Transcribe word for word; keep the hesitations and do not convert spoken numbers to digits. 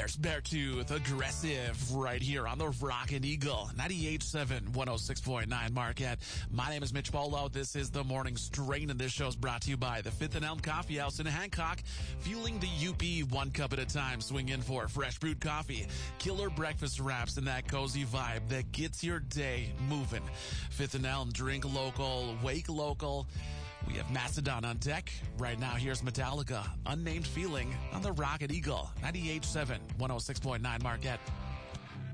there's Beartooth, Aggressive, right here on the Rockin' Eagle, ninety-eight point seven, one oh six point nine Marquette. My name is Mitch Polo. This is the Morning Strain, and this show is brought to you by the Fifth and Elm Coffee House in Hancock, fueling the U P one cup at a time. Swing in for fresh brewed coffee, killer breakfast wraps, and that cozy vibe that gets your day moving. Fifth and Elm, drink local, wake local. We have Mastodon on deck. Right now, here's Metallica, Unnamed Feeling, on the Rocket Eagle, ninety-eight point seven, one oh six point nine Marquette.